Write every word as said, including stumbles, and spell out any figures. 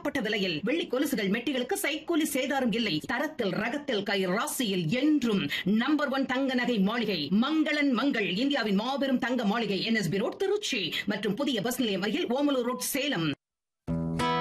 குறைக்கப்பட்ட விலையில் வெள்ளி கொலுசுகள் மெட்டிகளுக்கு சைக்கூலி சேதாரம் இல்லை. தரத்தில் ரகத்தில் கை ராசியில் என்றும் நம்பர் ஒன் தங்க நகை மாளிகை மங்களன் மங்கள். இந்தியாவின் மாபெரும் தங்க மாளிகை என்எஸ்பி ரோட் திருச்சி மற்றும் புதிய பஸ் நிலையம் அருகில் ஓமலூர் ரோட் சேலம்.